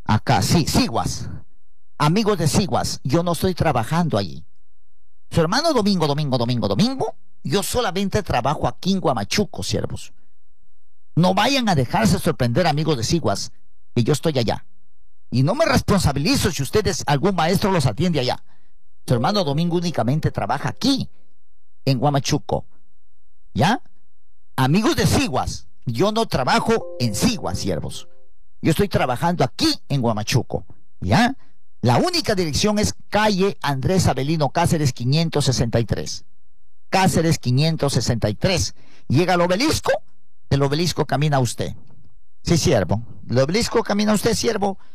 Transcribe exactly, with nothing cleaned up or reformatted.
Acá, sí, Siguas. Amigos de Siguas, yo no estoy trabajando allí. Su hermano Domingo, Domingo, Domingo, Domingo, yo solamente trabajo aquí en Huamachuco, siervos. No vayan a dejarse sorprender, amigos de Siguas, que yo estoy allá. Y no me responsabilizo si ustedes, algún maestro los atiende allá. Su hermano Domingo únicamente trabaja aquí, en Huamachuco. ¿Ya? Amigos de Siguas, yo no trabajo en Siguas, siervos. Yo estoy trabajando aquí en Huamachuco. ¿Ya? La única dirección es calle Andrés Avelino Cáceres quinientos sesenta y tres. Cáceres quinientos sesenta y tres. Llega al obelisco, del obelisco camina usted. Sí, siervo. El obelisco camina usted, siervo.